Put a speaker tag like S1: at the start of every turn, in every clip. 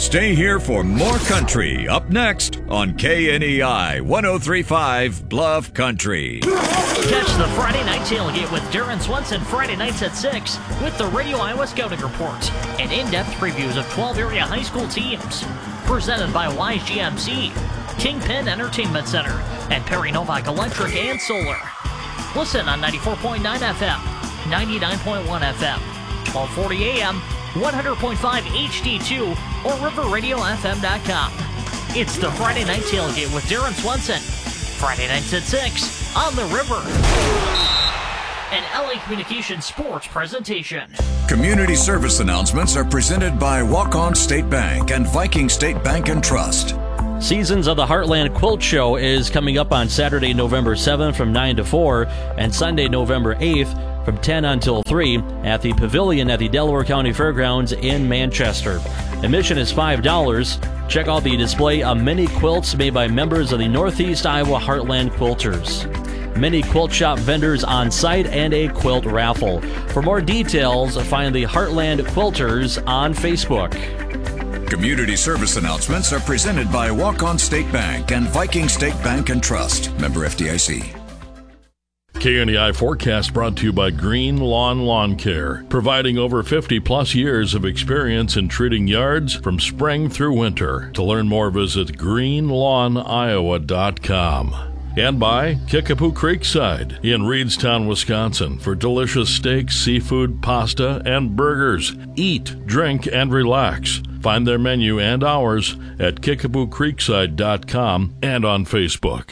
S1: Stay here for more country up next on KNEI 103.5 Bluff Country.
S2: Catch the Friday Night Tailgate with Darren Swenson Friday nights at 6 with the Radio Iowa Scouting Report and in-depth previews of 12 area high school teams. Presented by Wise GMC, Kingpin Entertainment Center, and Perry Novak Electric and Solar. Listen on 94.9 FM, 99.1 FM, 1240 AM, 100.5 HD2, or riverradiofm.com. It's the Friday Night Tailgate with Darren Swenson. Friday nights at 6 on the River. An LA Communications Sports presentation.
S1: Community service announcements are presented by Walk-On State Bank and Viking State Bank and Trust.
S3: Seasons of the Heartland Quilt Show is coming up on Saturday, November 7th from 9 to 4 and Sunday, November 8th from 10 until 3 at the Pavilion at the Delaware County Fairgrounds in Manchester. Admission is $5. Check out the display of many quilts made by members of the Northeast Iowa Heartland Quilters. Many quilt shop vendors on site and a quilt raffle. For more details, find the Heartland Quilters on Facebook.
S1: Community service announcements are presented by Walk-On State Bank and Viking State Bank and Trust. Member FDIC.
S4: KNEI forecast brought to you by Green Lawn Care, providing over 50-plus years of experience in treating yards from spring through winter. To learn more, visit greenlawniowa.com. And by Kickapoo Creekside in Reedstown, Wisconsin, for delicious steaks, seafood, pasta, and burgers. Eat, drink, and relax. Find their menu and hours at KickapooCreekside.com and on Facebook.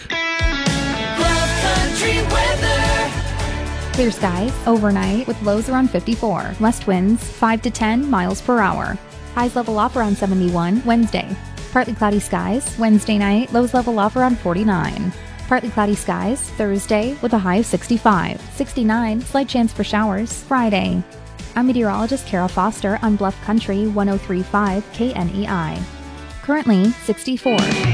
S5: Clear skies overnight with lows around 54. West winds 5 to 10 miles per hour. Highs level off around 71 Wednesday. Partly cloudy skies Wednesday night. Lows level off around 49. Partly cloudy skies Thursday with a high of 65. 69 slight chance for showers Friday. I'm meteorologist Kara Foster on Bluff Country 103.5 KNEI. Currently 64.